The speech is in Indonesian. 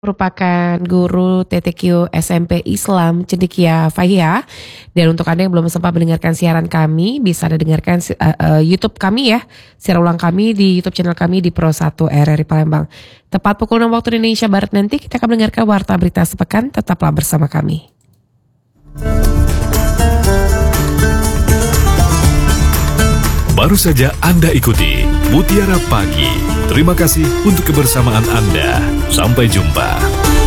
merupakan guru TTQ SMP Islam Cendekia Fahia. Dan untuk Anda yang belum sempat mendengarkan siaran kami, bisa Anda dengarkan YouTube kami ya, siaran ulang kami di YouTube channel kami di Pro 1 RRI Palembang. Tepat pukul 6 waktu Indonesia Barat nanti kita akan mendengarkan Warta Berita Sepekan, tetaplah bersama kami. Baru saja Anda ikuti Mutiara Pagi. Terima kasih untuk kebersamaan Anda. Sampai jumpa.